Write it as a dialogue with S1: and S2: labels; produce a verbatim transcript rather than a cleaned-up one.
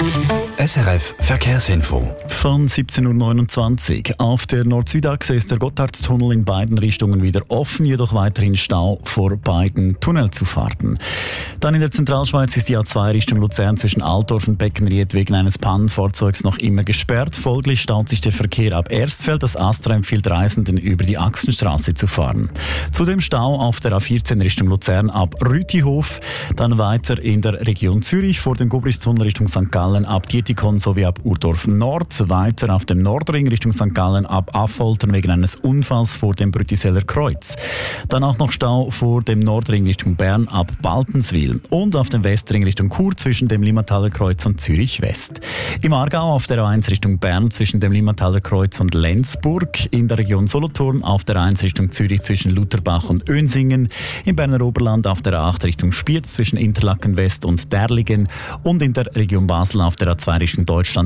S1: S R F Verkehrsinfo.
S2: Von siebzehn Uhr neunundzwanzig. Auf der Nord-Süd-Achse ist der Gotthardtunnel in beiden Richtungen wieder offen, jedoch weiterhin Stau vor beiden Tunnelzufahrten. Dann in der Zentralschweiz ist die A zwei Richtung Luzern zwischen Altdorf und Beckenried wegen eines Pannenfahrzeugs noch immer gesperrt. Folglich staut sich der Verkehr ab Erstfeld. Das Astra empfiehlt Reisenden, über die Axenstraße zu fahren. Zudem Stau auf der A vierzehn Richtung Luzern ab Rütihof. Dann weiter in der Region Zürich vor dem Gubristunnel Richtung Sankt Gallen ab Dietikon sowie ab Urdorf Nord. Weiter auf dem Nordring Richtung Sankt Gallen ab Affoltern wegen eines Unfalls vor dem Brütiseller Kreuz. Dann auch noch Stau vor dem Nordring Richtung Bern ab Baltenswil und auf dem Westring Richtung Chur zwischen dem Limmataler Kreuz und Zürich West. Im Aargau auf der A eins Richtung Bern zwischen dem Limmataler Kreuz und Lenzburg. In der Region Solothurn auf der A eins Richtung Zürich zwischen Lutherbach und Önsingen. Im Berner Oberland auf der A acht Richtung Spiez zwischen Interlaken West und Derligen. Und in der Region Basel auf der A zwei Richtung Deutschland